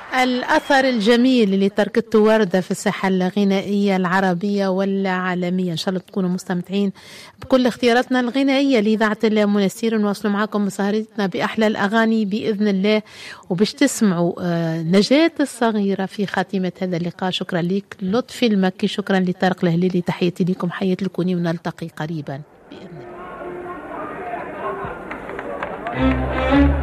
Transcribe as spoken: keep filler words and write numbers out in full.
الأثر الجميل اللي تركته وردة في الساحة الغنائية العربية والعالمية. إن شاء الله تكونوا مستمتعين بكل اختياراتنا الغنائية لإذاعة المنسير. نواصل معكم مسهرتنا بأحلى الأغاني بإذن الله، وباش تسمعوا نجاة الصغيرة في خاتمة هذا اللقاء. شكرا لك لطفي المكي، شكرا لطارق الهليلي، تحياتي لكم، حياة الكوني، ونلتقي قريبا بإذن الله.